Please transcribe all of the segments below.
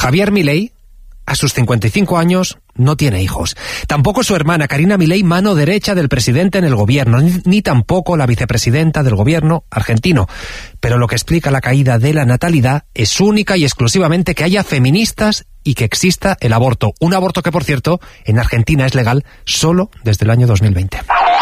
Javier Milei, a sus 55 años, no tiene hijos. Tampoco su hermana Karina Milei, mano derecha del presidente en el gobierno, ni tampoco la vicepresidenta del gobierno argentino. Pero lo que explica la caída de la natalidad es única y exclusivamente que haya feministas y que exista el aborto. Un aborto que, por cierto, en Argentina es legal solo desde el año 2020.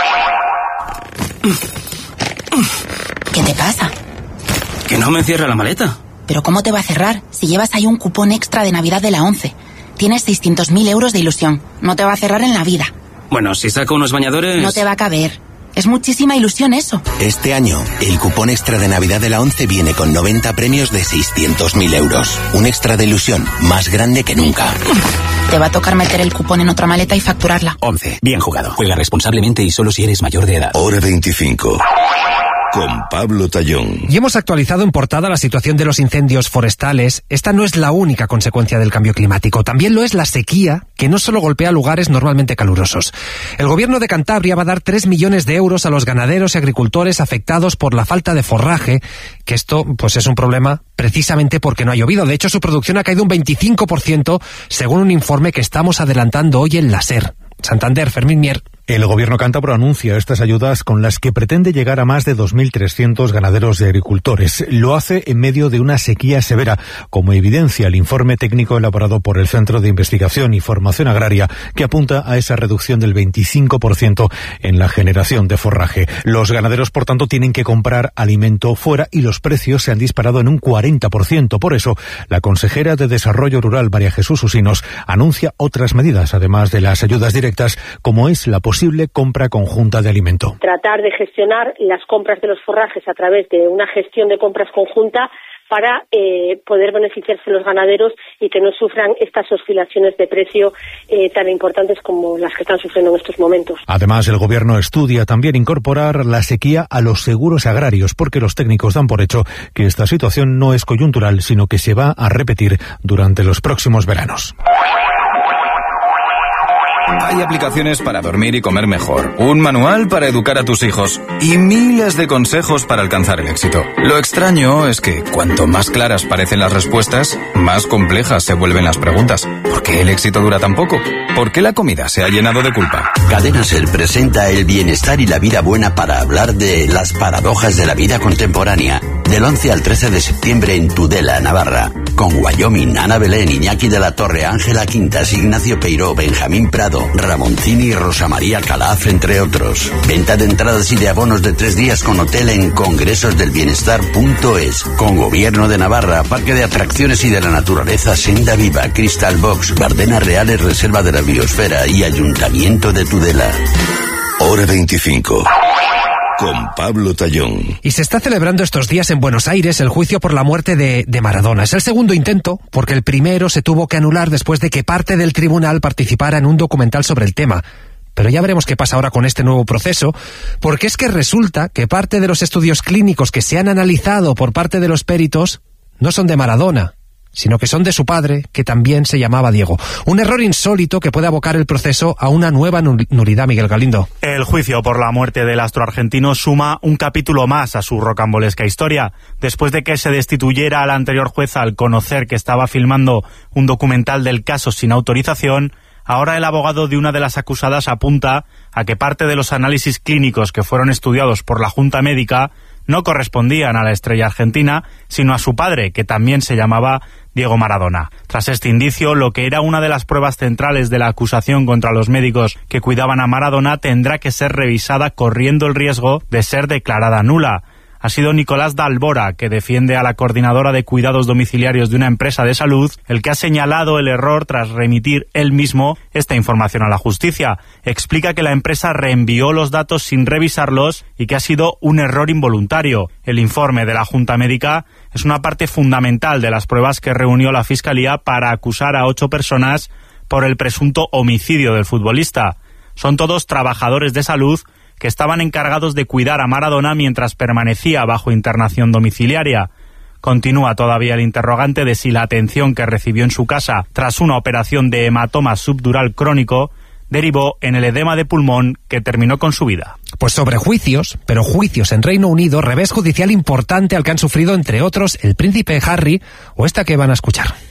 ¿Qué te pasa? Que no me cierra la maleta. ¿Pero cómo te va a cerrar si llevas ahí un cupón extra de Navidad de la ONCE? Tienes 600.000 euros de ilusión. No te va a cerrar en la vida. Bueno, si saco unos bañadores... No te va a caber. Es muchísima ilusión eso. Este año, el cupón extra de Navidad de la ONCE viene con 90 premios de 600.000 euros. Un extra de ilusión más grande que nunca. Te va a tocar meter el cupón en otra maleta y facturarla. 11. Bien jugado. Juega responsablemente y solo si eres mayor de edad. Hora 25. Con Pablo Tallón. Y hemos actualizado en portada la situación de los incendios forestales. Esta no es la única consecuencia del cambio climático. También lo es la sequía, que no solo golpea lugares normalmente calurosos. El gobierno de Cantabria va a dar 3 millones de euros a los ganaderos y agricultores afectados por la falta de forraje, que esto pues es un problema precisamente porque no ha llovido. De hecho, su producción ha caído un 25%, según un informe que estamos adelantando hoy en la SER. Santander, Fermín Mier. El gobierno cántabro anuncia estas ayudas con las que pretende llegar a más de 2.300 ganaderos y agricultores. Lo hace en medio de una sequía severa, como evidencia el informe técnico elaborado por el Centro de Investigación y Formación Agraria, que apunta a esa reducción del 25% en la generación de forraje. Los ganaderos, por tanto, tienen que comprar alimento fuera y los precios se han disparado en un 40%. Por eso, la consejera de Desarrollo Rural, María Jesús Usinos, anuncia otras medidas, además de las ayudas directas, como es la posible compra conjunta de alimento. Tratar de gestionar las compras de los forrajes a través de una gestión de compras conjunta para poder beneficiarse los ganaderos y que no sufran estas oscilaciones de precio tan importantes como las que están sufriendo en estos momentos. Además, el gobierno estudia también incorporar la sequía a los seguros agrarios, porque los técnicos dan por hecho que esta situación no es coyuntural, sino que se va a repetir durante los próximos veranos. Hay aplicaciones para dormir y comer mejor, un manual para educar a tus hijos y miles de consejos para alcanzar el éxito. Lo extraño es que cuanto más claras parecen las respuestas, más complejas se vuelven las preguntas. ¿Por qué el éxito dura tan poco? ¿Por qué la comida se ha llenado de culpa? Cadena SER presenta el bienestar y la vida buena para hablar de las paradojas de la vida contemporánea. Del 11 al 13 de septiembre en Tudela, Navarra. Con Wyoming, Ana Belén, Iñaki de la Torre, Ángela Quintas, Ignacio Peiró, Benjamín Prado, Ramoncini y Rosa María Calaf, entre otros. Venta de entradas y de abonos de 3 días con hotel en congresosdelbienestar.es. Con Gobierno de Navarra, Parque de Atracciones y de la Naturaleza, Senda Viva, Crystal Box, Bardenas Reales, Reserva de la Biosfera y Ayuntamiento de Tudela. Hora 25. Con Pablo Tallón. Y se está celebrando estos días en Buenos Aires el juicio por la muerte de Maradona. Es el segundo intento, porque el primero se tuvo que anular después de que parte del tribunal participara en un documental sobre el tema. Pero ya veremos qué pasa ahora con este nuevo proceso, porque es que resulta que parte de los estudios clínicos que se han analizado por parte de los peritos no son de Maradona, sino que son de su padre, que también se llamaba Diego. Un error insólito que puede abocar el proceso a una nueva nulidad, Miguel Galindo. El juicio por la muerte del astro argentino suma un capítulo más a su rocambolesca historia. Después de que se destituyera a la anterior jueza al conocer que estaba filmando un documental del caso sin autorización, ahora el abogado de una de las acusadas apunta a que parte de los análisis clínicos que fueron estudiados por la Junta Médica no correspondían a la estrella argentina, sino a su padre, que también se llamaba Diego Maradona. Tras este indicio, lo que era una de las pruebas centrales de la acusación contra los médicos que cuidaban a Maradona tendrá que ser revisada corriendo el riesgo de ser declarada nula. Ha sido Nicolás Dalbora, que defiende a la coordinadora de cuidados domiciliarios de una empresa de salud, el que ha señalado el error tras remitir él mismo esta información a la justicia. Explica que la empresa reenvió los datos sin revisarlos y que ha sido un error involuntario. El informe de la Junta Médica es una parte fundamental de las pruebas que reunió la Fiscalía para acusar a 8 personas por el presunto homicidio del futbolista. Son todos trabajadores de salud que estaban encargados de cuidar a Maradona mientras permanecía bajo internación domiciliaria. Continúa todavía el interrogante de si la atención que recibió en su casa tras una operación de hematoma subdural crónico derivó en el edema de pulmón que terminó con su vida. Pues sobre juicios, pero juicios en Reino Unido, revés judicial importante al que han sufrido, entre otros, el príncipe Harry o esta que van a escuchar.